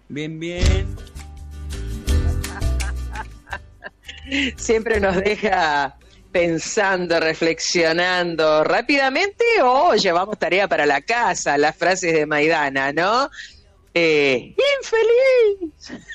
Bien, bien. Siempre nos deja pensando, reflexionando rápidamente o llevamos tarea para la casa, las frases de Maidana, ¿no? ¡Infeliz!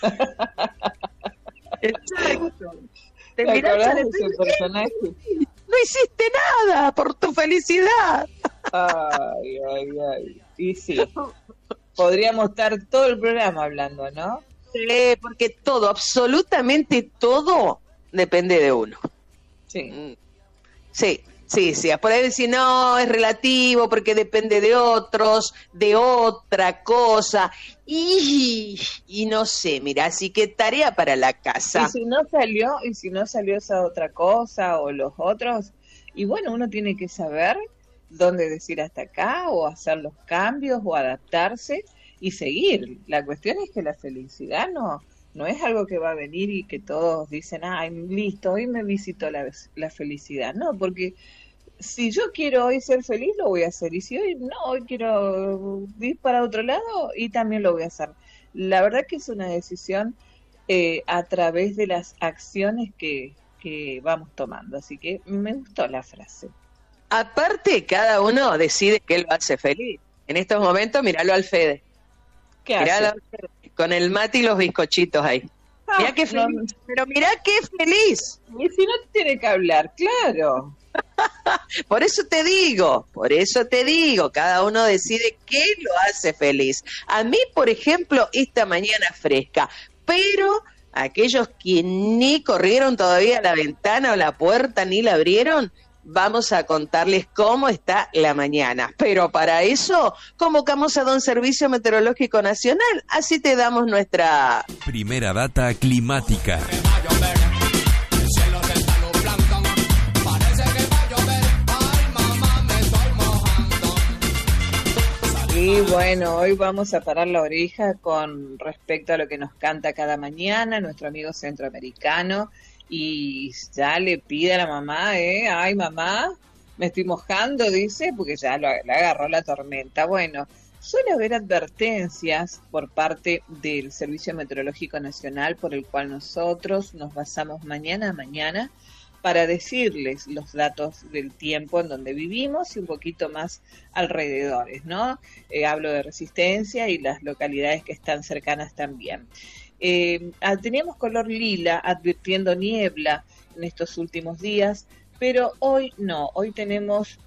Exacto. Te ¿Te mirás acordás al de espejo, ese personaje? no hiciste nada por tu felicidad. Ay, ay, ay. Y sí, podríamos estar todo el programa hablando, ¿no? Porque todo, absolutamente todo, depende de uno. Sí. Sí, sí, sí. Por ahí decir, no, es relativo porque depende de otros, de otra cosa. Y no sé, mira, así que tarea para la Y casa. si no salió esa otra cosa o los otros, y bueno, uno tiene que saber dónde decir hasta acá o hacer los cambios o adaptarse y seguir. La cuestión es que la felicidad no es algo que va a venir y que todos dicen, ay, listo, hoy me visitó la felicidad. No, porque si yo quiero hoy ser feliz, lo voy a hacer. Y si hoy no, hoy quiero ir para otro lado, y también lo voy a hacer. La verdad que es una decisión a través de las acciones que vamos tomando. Así que me gustó la frase. Aparte, cada uno decide qué lo hace feliz. En estos momentos, míralo al Fede. ¿Qué Míralo hace? al Fede, con el mate y los bizcochitos ahí. Mirá qué No, feliz, pero mirá qué feliz. y si no tiene que hablar, claro. Por eso te digo, cada uno decide qué lo hace feliz. A mí, por ejemplo, esta mañana fresca, pero aquellos que ni corrieron todavía a la ventana o la puerta ni la abrieron, vamos a contarles cómo está la mañana. Pero para eso convocamos a Don Servicio Meteorológico Nacional, así te damos nuestra... Primera data climática. Y bueno, hoy vamos a parar la oreja con respecto a lo que nos canta cada mañana nuestro amigo centroamericano y ya le pide a la mamá, ay mamá, me estoy mojando, dice, porque ya le agarró la tormenta. Bueno, suele haber advertencias por parte del Servicio Meteorológico Nacional por el cual nosotros nos basamos mañana a mañana para decirles los datos del tiempo en donde vivimos y un poquito más alrededores, ¿no? Hablo de Resistencia y las localidades que están cercanas también. Teníamos color lila advirtiendo niebla en estos últimos días, pero hoy no, hoy tenemos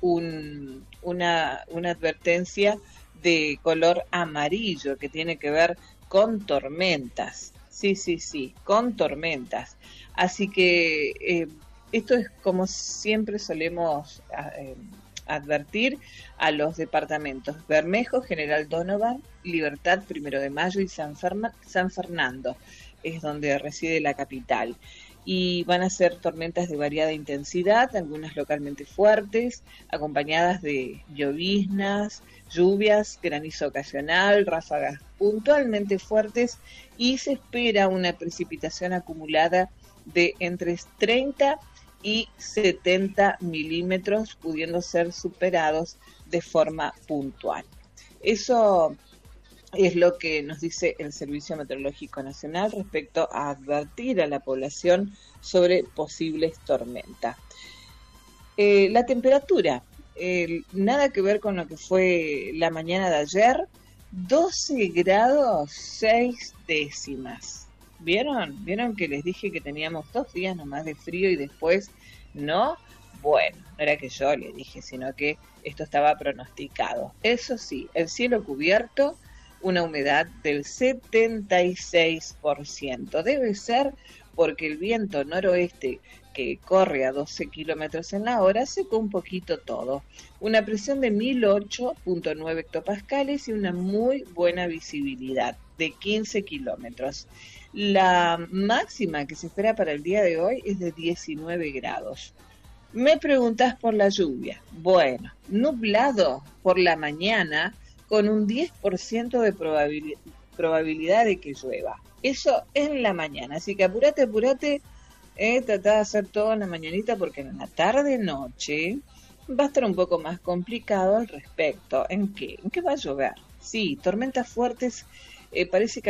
una advertencia de color amarillo que tiene que ver con tormentas. Sí, con tormentas. Así que esto es como siempre solemos advertir a los departamentos Bermejo, General Donovan, Libertad, 1 de Mayo y San Fernando, es donde reside la capital. Y van a ser tormentas de variada intensidad, algunas localmente fuertes, acompañadas de lloviznas, lluvias, granizo ocasional, ráfagas puntualmente fuertes y se espera una precipitación acumulada de entre 30 y 70 milímetros, pudiendo ser superados de forma puntual. Eso es lo que nos dice el Servicio Meteorológico Nacional respecto a advertir a la población sobre posibles tormentas. La temperatura, nada que ver con lo que fue la mañana de ayer, 12 grados 6 décimas. ¿Vieron? ¿Vieron que les dije que teníamos 2 días nomás de frío y después no? Bueno, no era que yo le dije, sino que esto estaba pronosticado. Eso sí, el cielo cubierto, una humedad del 76%. Debe ser porque el viento noroeste que corre a 12 kilómetros en la hora secó un poquito todo. Una presión de 1008.9 hectopascales y una muy buena visibilidad de 15 kilómetros. La máxima que se espera para el día de hoy es de 19 grados. Me preguntás por la lluvia. Bueno, nublado por la mañana con un 10% de probabilidad de que llueva. Eso en la mañana, así que apurate, tratá de hacer todo en la mañanita porque en la tarde-noche va a estar un poco más complicado al respecto. ¿En qué? ¿En qué va a llover? Sí, tormentas fuertes, parece que